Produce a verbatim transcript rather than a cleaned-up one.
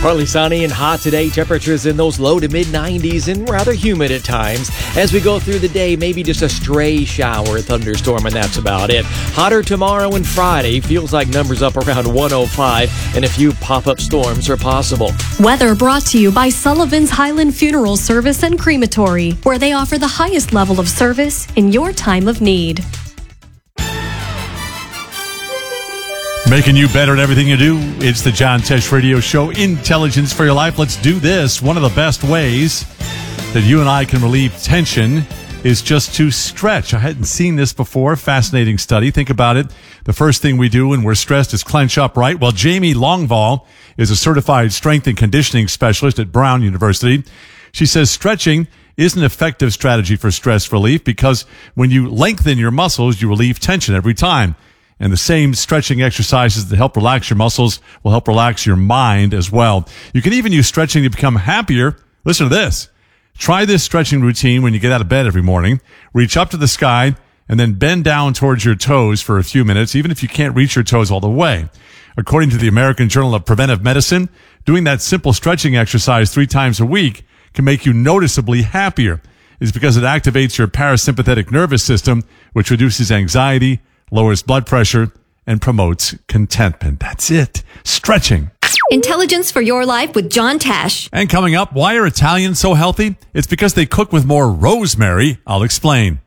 Partly sunny and hot today. Temperatures in those low to mid nineties and rather humid at times. As we go through the day, maybe just a stray shower, thunderstorm, and that's about it. Hotter tomorrow and Friday. Feels like numbers up around one oh five, and a few pop-up storms are possible. Weather brought to you by Sullivan's Highland Funeral Service and Crematory, where they offer the highest level of service in your time of need. Making you better at everything you do. It's the John Tesh Radio Show, Intelligence for Your Life. Let's do this. One of the best ways that you and I can relieve tension is just to stretch. I hadn't seen this before. Fascinating study. Think about it. The first thing we do when we're stressed is clench up, right? Well, Jamie Longval is a certified strength and conditioning specialist at Brown University. She says stretching is an effective strategy for stress relief because when you lengthen your muscles, you relieve tension every time. And the same stretching exercises that help relax your muscles will help relax your mind as well. You can even use stretching to become happier. Listen to this. Try this stretching routine when you get out of bed every morning. Reach up to the sky and then bend down towards your toes for a few minutes, even if you can't reach your toes all the way. According to the American Journal of Preventive Medicine, doing that simple stretching exercise three times a week can make you noticeably happier. It's because it activates your parasympathetic nervous system, which reduces anxiety, lowers blood pressure, and promotes contentment. That's it. Stretching. Intelligence for Your Life with John Tesh. And coming up, why are Italians so healthy? It's because they cook with more rosemary. I'll explain.